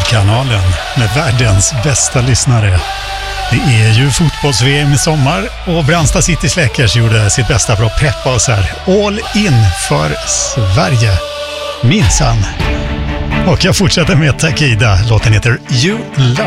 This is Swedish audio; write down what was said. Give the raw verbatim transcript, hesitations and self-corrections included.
Poddkanalen med världens bästa lyssnare. Det är ju fotbolls-V M i sommar och Brandsta City Släckers gjorde sitt bästa för att peppa oss här. All in för Sverige. Minsann. Och jag fortsätter med Takida. Låten heter You Love.